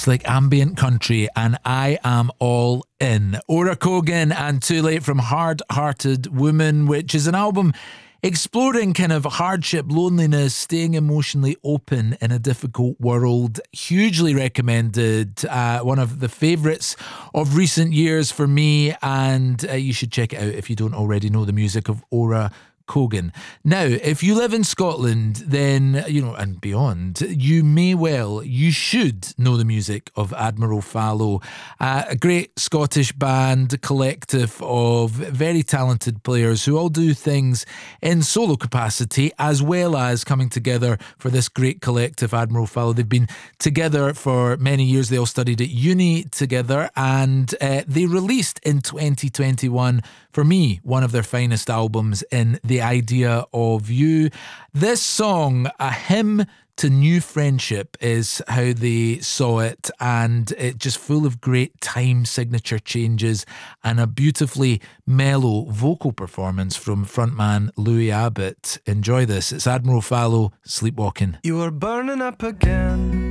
It's like ambient country, and I am all in. Ora Kogan and Too Late from Hard Hearted Woman, which is an album exploring kind of hardship, loneliness, staying emotionally open in a difficult world. Hugely recommended. One of the favourites of recent years for me, and you should check it out if you don't already know the music of Ora Kogan. Now, if you live in Scotland, then, and beyond, you should know the music of Admiral Fallow, a great Scottish band collective of very talented players who all do things in solo capacity as well as coming together for this great collective, Admiral Fallow. They've been together for many years. They all studied at uni together, and they released in 2021, for me, one of their finest albums in The Idea of You. This song, A Hymn to New Friendship, is how they saw it, and it's just full of great time signature changes and a beautifully mellow vocal performance from frontman Louis Abbott. Enjoy this. It's Admiral Fallow, Sleepwalking. You are burning up again.